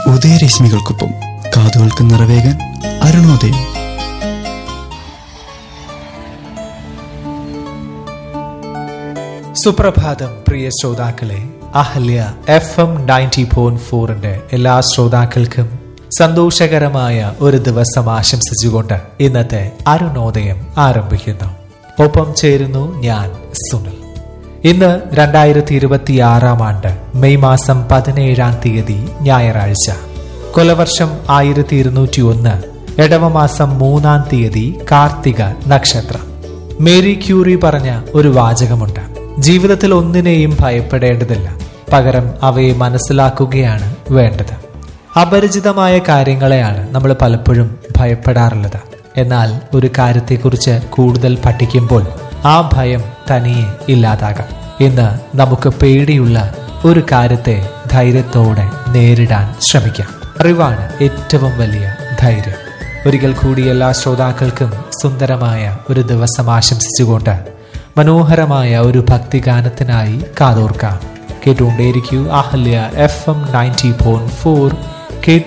ഉദയരശ്മികൾക്കൊപ്പം കാതുകൾക്ക് നിറവേകാൻ അരുണോദയം. സുപ്രഭാതം പ്രിയ ശ്രോതാക്കളെ. അഹല്യ FM 90.4 എല്ലാ ശ്രോതാക്കൾക്കും സന്തോഷകരമായ ഒരു ദിവസം ആശംസിച്ചുകൊണ്ട് ഇന്നത്തെ അരുണോദയം ആരംഭിക്കുന്നു. ഒപ്പം ചേരുന്നു ഞാൻ സുനിൽ. ഇന്ന് 2026 ആണ്ട് മെയ് മാസം 17 തീയതി ഞായറാഴ്ച. കൊലവർഷം 1201, ഇടവമാസം 3 തീയതി കാർത്തിക നക്ഷത്രം. മേരി ക്യൂറി പറഞ്ഞ ഒരു വാചകമുണ്ട്: ജീവിതത്തിൽ ഒന്നിനെയും ഭയപ്പെടേണ്ടതില്ല, പകരം അവയെ മനസ്സിലാക്കുകയാണ് വേണ്ടത്. അപരിചിതമായ കാര്യങ്ങളെയാണ് നമ്മൾ പലപ്പോഴും ഭയപ്പെടാറുള്ളത്. എന്നാൽ ഒരു കാര്യത്തെക്കുറിച്ച് കൂടുതൽ പഠിക്കുമ്പോൾ ആ ഭയം തനിയെ ഇല്ലാതാകാം. ഇന്ന് നമുക്ക് പേടിയുള്ള ഒരു കാര്യത്തെ ധൈര്യത്തോടെ നേരിടാൻ ശ്രമിക്കാം. അറിവാണ് ഏറ്റവും വലിയ ധൈര്യം. ഒരിക്കൽ കൂടി എല്ലാ ശ്രോതാക്കൾക്കും സുന്ദരമായ ഒരു ദിവസം ആശംസിച്ചുകൊണ്ട് മനോഹരമായ ഒരു ഭക്തിഗാനത്തിനായി കാതോർക്കാം. കേട്ടുകൊണ്ടേയിരിക്കൂ അഹല്യ FM 90.4.